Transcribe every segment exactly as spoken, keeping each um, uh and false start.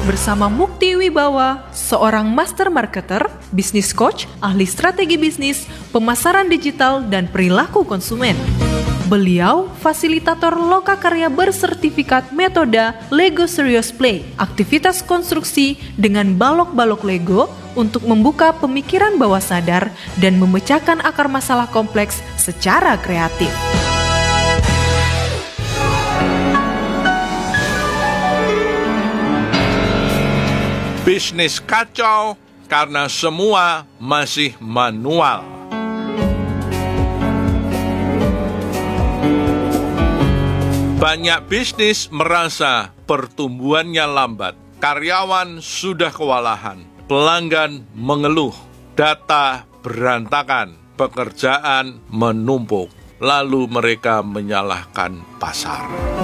bersama Mukti Wibawa, seorang master marketer, bisnis coach, ahli strategi bisnis, pemasaran digital, dan perilaku konsumen. Beliau fasilitator lokakarya bersertifikat metode Lego Serious Play, aktivitas konstruksi dengan balok-balok Lego untuk membuka pemikiran bawah sadar dan memecahkan akar masalah kompleks secara kreatif. Bisnis kacau karena semua masih manual. Banyak bisnis merasa pertumbuhannya lambat, karyawan sudah kewalahan, pelanggan mengeluh, data berantakan, pekerjaan menumpuk, lalu mereka menyalahkan pasar.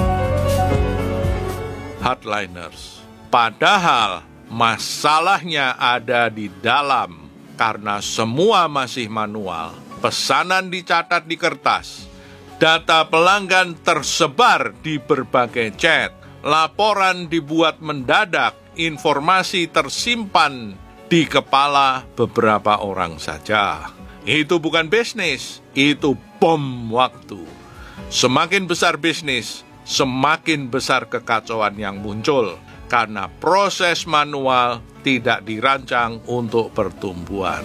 Hardliners, padahal masalahnya ada di dalam, karena semua masih manual, pesanan dicatat di kertas, data pelanggan tersebar di berbagai chat, laporan dibuat mendadak, informasi tersimpan di kepala beberapa orang saja. Itu bukan bisnis, itu bom waktu. Semakin besar bisnis, semakin besar kekacauan yang muncul, karena proses manual tidak dirancang untuk pertumbuhan.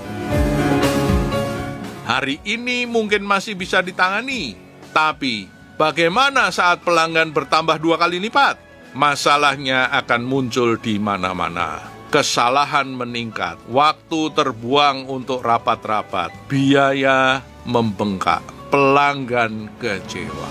Hari ini mungkin masih bisa ditangani, tapi bagaimana saat pelanggan bertambah dua kali lipat? Masalahnya akan muncul di mana-mana. Kesalahan meningkat, waktu terbuang untuk rapat-rapat, biaya membengkak, pelanggan kecewa.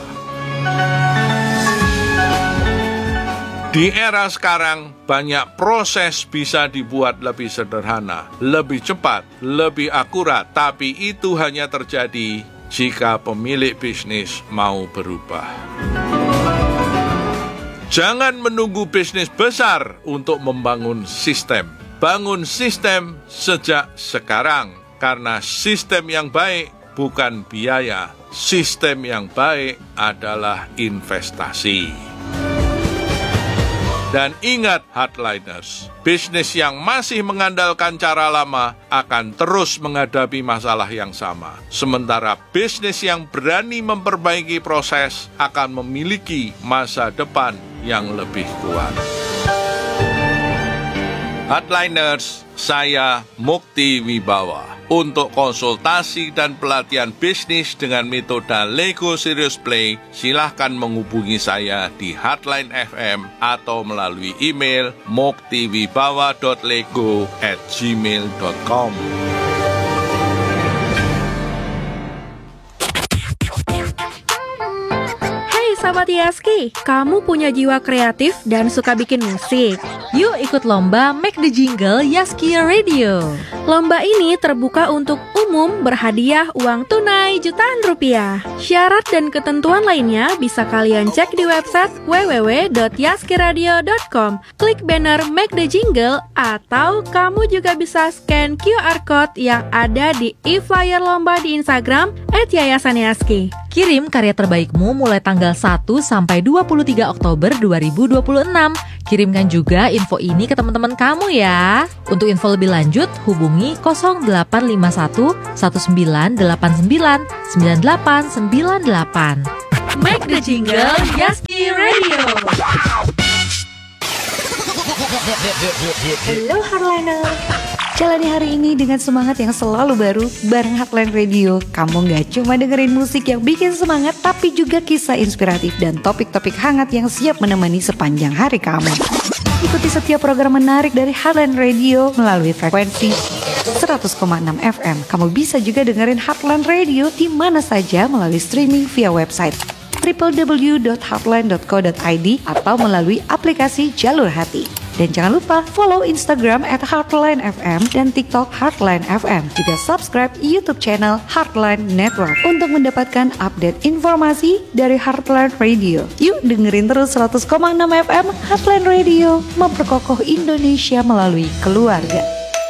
Di era sekarang, banyak proses bisa dibuat lebih sederhana, lebih cepat, lebih akurat, tapi itu hanya terjadi jika pemilik bisnis mau berubah. Jangan menunggu bisnis besar untuk membangun sistem. Bangun sistem sejak sekarang, karena sistem yang baik bukan biaya. Sistem yang baik adalah investasi. Dan ingat hardliners, bisnis yang masih mengandalkan cara lama akan terus menghadapi masalah yang sama. Sementara bisnis yang berani memperbaiki proses akan memiliki masa depan yang lebih kuat. Hardliners, saya Mukti Wibawa. Untuk konsultasi dan pelatihan bisnis dengan metode Lego Serious Play, silahkan menghubungi saya di Hardline F M atau melalui email muktiwibawa dot lego at gmail dot com. Sahabat Yaski, kamu punya jiwa kreatif dan suka bikin musik? Yuk ikut lomba Make the Jingle Yaski Radio. Lomba ini terbuka untuk umum, berhadiah uang tunai jutaan rupiah. Syarat dan ketentuan lainnya bisa kalian cek di website w w w dot yaskiradio dot com. Klik banner Make the Jingle, atau kamu juga bisa scan Q R code yang ada di e-flyer lomba di Instagram et yayasan yaski. Kirim karya terbaikmu mulai tanggal satu sampai dua puluh tiga Oktober dua ribu dua puluh enam. Kirimkan juga info ini ke teman-teman kamu ya. Untuk info lebih lanjut, hubungi nol delapan lima satu satu sembilan delapan sembilan sembilan delapan sembilan delapan. Make the Jingle Yaski Radio. Halo Hardliner, jalani hari ini dengan semangat yang selalu baru bareng Hardline Radio. Kamu gak cuma dengerin musik yang bikin semangat, tapi juga kisah inspiratif dan topik-topik hangat yang siap menemani sepanjang hari kamu. Ikuti setiap program menarik dari Hardline Radio melalui frekuensi seratus koma enam F M. Kamu bisa juga dengerin Hardline Radio di mana saja melalui streaming via website w w w dot hardline dot co dot i d atau melalui aplikasi Jalur Hati. Dan jangan lupa follow Instagram at Hardline F M dan TikTok Hardline F M. Juga subscribe YouTube channel Hardline Network untuk mendapatkan update informasi dari Hardline Radio. Yuk dengerin terus seratus koma enam F M Hardline Radio, memperkokoh Indonesia melalui keluarga.